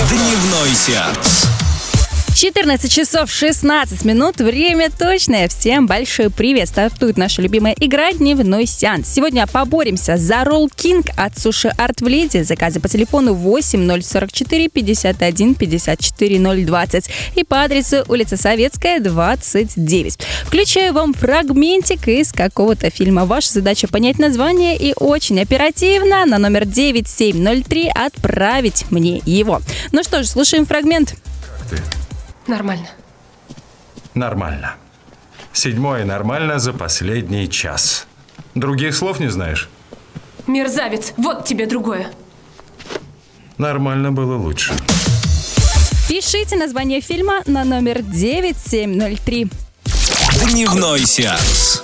Дневной сеанс. 14 часов 16 минут. Время точное. Всем большой привет. Стартует наша любимая игра «Дневной сеанс». Сегодня поборемся за Roll King от Суши Арт в Лиде. Заказы по телефону 8044 51 54 020 и по адресу улица Советская, 29. Включаю вам фрагментик из какого-то фильма. Ваша задача понять название и очень оперативно на номер 9703 отправить мне его. Ну что ж, слушаем фрагмент. Как ты? Нормально. Нормально. 7 нормально за последний час. Других слов не знаешь? Мерзавец, вот тебе другое. Нормально было лучше. Пишите название фильма на номер 9703. Дневной сеанс.